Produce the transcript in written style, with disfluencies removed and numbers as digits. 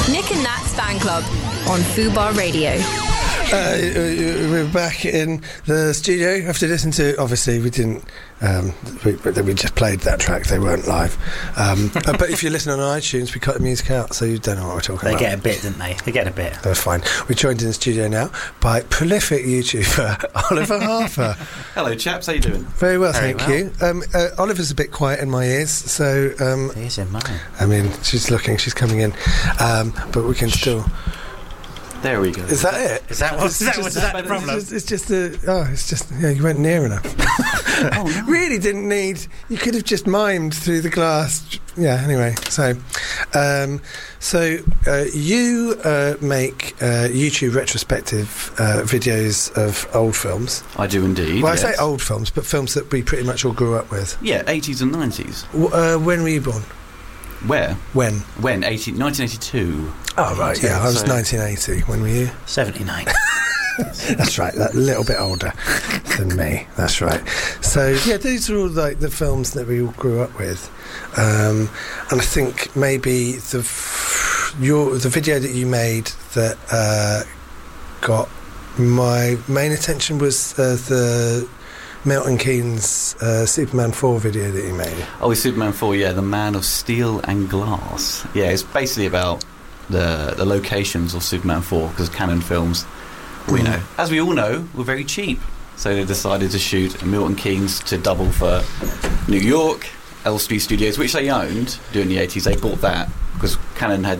Nick and Nat's Fan Club on Fubar Radio. We're back in the studio after listening to. Obviously, we didn't. We just played that track. They weren't live. But if you listen on iTunes, we cut the music out, so you don't know what we're talking about. They get a bit, didn't they? They get a bit. That's fine. We're joined in the studio now by prolific YouTuber Oliver Harper. Hello, chaps. How you doing? Very well, thank you. Oliver's a bit quiet in my ears, so. He is in mine. I mean, she's coming in, but we can still. There we go. Is that it? Is that the problem? It's just you went near enough. Oh, no. Really didn't need. You could have just mimed through the glass. Yeah. Anyway, so you make YouTube retrospective videos of old films. I do indeed. Well, yes. I say old films, but films that we pretty much all grew up with. Yeah, 80s and 90s. When were you born? Where? When? 1982. Oh, right, yeah. I was So- 1980. When were you? 79. That's right, that little bit older than me. That's right. So, yeah, these are all like the films that we all grew up with. And I think maybe the video that you made that got my main attention was the Milton Keynes Superman 4 video that you made. Oh, it's Superman 4, yeah, The Man of Steel and Glass. Yeah, it's basically about the locations of Superman 4, because Canon Films, we know, as we all know, were very cheap. So they decided to shoot Milton Keynes to double for New York, Elstree Studios, which they owned during the 80s. They bought that because Canon had